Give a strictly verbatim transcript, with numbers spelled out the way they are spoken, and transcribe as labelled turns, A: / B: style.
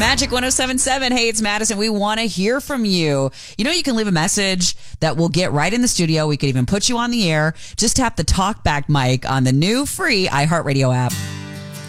A: Magic one oh seven point seven. Hey, it's Madison. We want to hear from you. You know, you can leave a message that we'll get right in the studio. We could even put you on the air. Just tap the talkback mic on the new free iHeartRadio app.